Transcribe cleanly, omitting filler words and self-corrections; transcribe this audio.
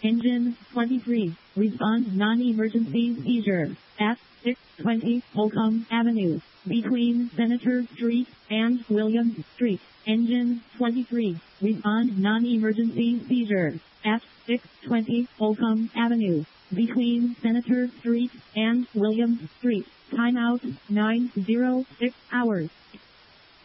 Engine 23. Respond non-emergency seizure at 620 Holcomb Avenue, between Senator Street and Williams Street. Engine 23. Respond non-emergency seizure at 620 Holcomb Avenue, between Senator Street and Williams Street. Timeout 906 hours.